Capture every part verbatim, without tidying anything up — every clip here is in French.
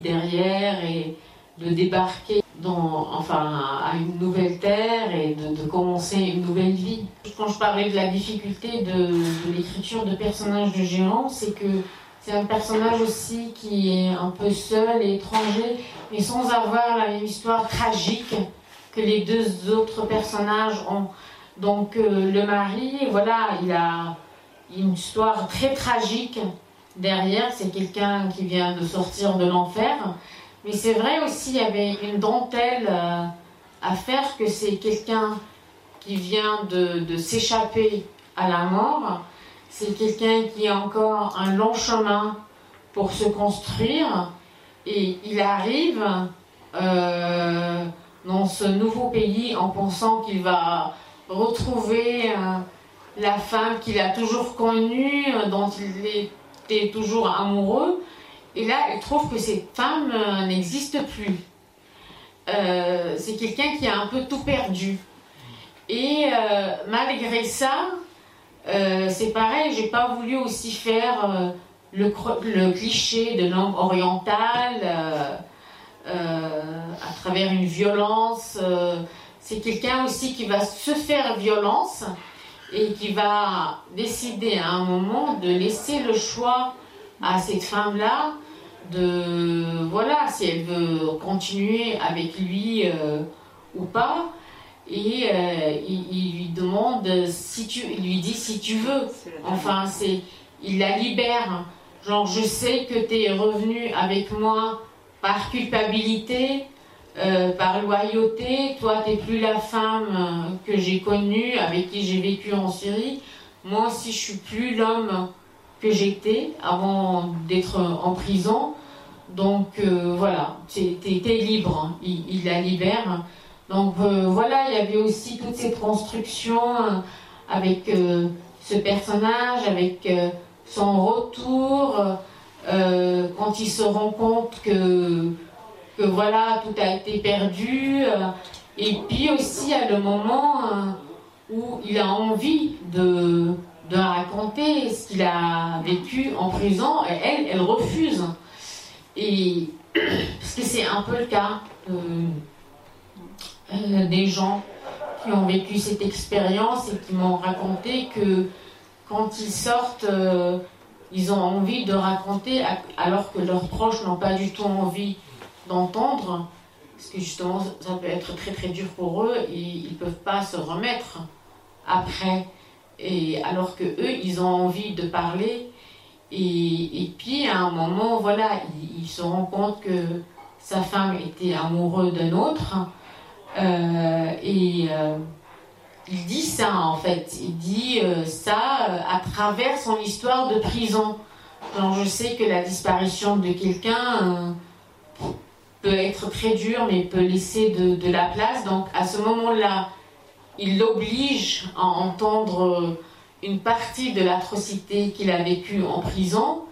derrière et de débarquer dans, enfin, à une nouvelle terre et de, de commencer une nouvelle vie. Quand je parlais de la difficulté de, de l'écriture de personnages de géants, c'est que c'est un personnage aussi qui est un peu seul et étranger, mais sans avoir la même histoire tragique que les deux autres personnages ont. Donc euh, le mari, voilà, il a une histoire très tragique derrière, c'est quelqu'un qui vient de sortir de l'enfer. Mais c'est vrai aussi, il y avait une dentelle euh, à faire, que c'est quelqu'un qui vient de, de s'échapper à la mort. C'est quelqu'un qui a encore un long chemin pour se construire. Et il arrive euh, dans ce nouveau pays en pensant qu'il va retrouver euh, la femme qu'il a toujours connue, dont il était toujours amoureux. Et là, il trouve que cette femme euh, n'existe plus. Euh, c'est quelqu'un qui a un peu tout perdu. Et euh, malgré ça, euh, c'est pareil, j'ai pas voulu aussi faire euh, le, le cliché de l'homme oriental euh, euh, à travers une violence. Euh, c'est quelqu'un aussi qui va se faire violence et qui va décider à un moment de laisser le choix à cette femme-là de, voilà, si elle veut continuer avec lui euh, ou pas. Et euh, il, il lui demande si tu, il lui dit si tu veux. Enfin, c'est, il la libère. Genre, je sais que tu es revenu avec moi par culpabilité, euh, par loyauté. Toi, t'es plus la femme que j'ai connue, avec qui j'ai vécu en Syrie. Moi aussi, je suis plus l'homme que j'étais avant d'être en prison. Donc euh, voilà, t'es libre. Hein. Il, il la libère. Donc euh, voilà, il y avait aussi toute cette construction euh, avec euh, ce personnage, avec euh, son retour, euh, quand il se rend compte que, que voilà, tout a été perdu. Euh, et puis aussi, il y a le moment euh, où il a envie de, de raconter ce qu'il a vécu en prison, et elle, elle refuse. Et parce que c'est un peu le cas. Euh, Euh, des gens qui ont vécu cette expérience et qui m'ont raconté que quand ils sortent, euh, ils ont envie de raconter alors que leurs proches n'ont pas du tout envie d'entendre, parce que justement ça peut être très très dur pour eux et ils ne peuvent pas se remettre après, et alors que eux ils ont envie de parler. Et, et puis à un moment, voilà, il, il se rend compte que sa femme était amoureuse d'un autre. Euh, et euh, il dit ça en fait, il dit euh, ça euh, à travers son histoire de prison. Donc je sais que la disparition de quelqu'un euh, peut être très dure, mais peut laisser de, de la place. Donc à ce moment-là, il l'oblige à entendre une partie de l'atrocité qu'il a vécue en prison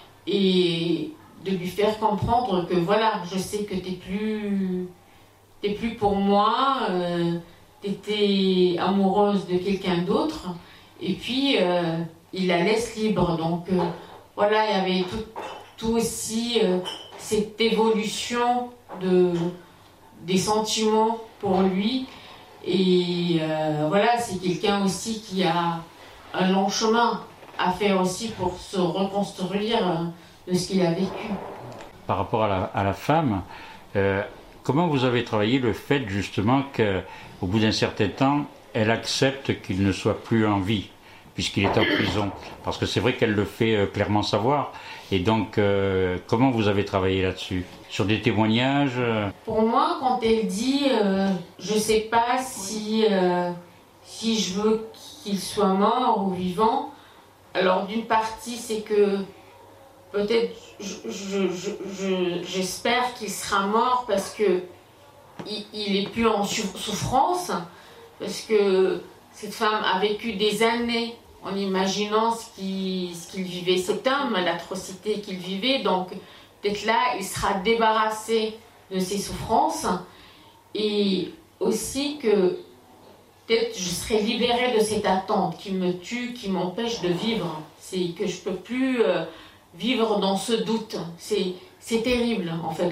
et de lui faire comprendre que voilà, je sais que t'es plus... t'es plus pour moi, euh, t'étais amoureuse de quelqu'un d'autre, et puis euh, il la laisse libre. Donc euh, voilà, il y avait tout, tout aussi euh, cette évolution de, des sentiments pour lui. Et euh, voilà, c'est quelqu'un aussi qui a un long chemin à faire aussi pour se reconstruire euh, de ce qu'il a vécu. Par rapport à la, à la femme, euh, comment vous avez travaillé le fait justement qu'au bout d'un certain temps, elle accepte qu'il ne soit plus en vie, puisqu'il est en prison? Parce que c'est vrai qu'elle le fait euh, clairement savoir. Et donc, euh, comment vous avez travaillé là-dessus? Sur des témoignages euh... Pour moi, quand elle dit euh, « je ne sais pas si, euh, si je veux qu'il soit mort ou vivant », alors d'une partie, c'est que peut-être, je, je, je, je, j'espère qu'il sera mort parce que il, il est plus en souffrance, parce que cette femme a vécu des années en imaginant ce qu'il, ce qu'il vivait, cet homme, l'atrocité qu'il vivait. Donc peut-être là, il sera débarrassé de ses souffrances, et aussi que peut-être je serai libérée de cette attente qui me tue, qui m'empêche de vivre. C'est que je ne peux plus... Euh, vivre dans ce doute. C'est c'est terrible en fait.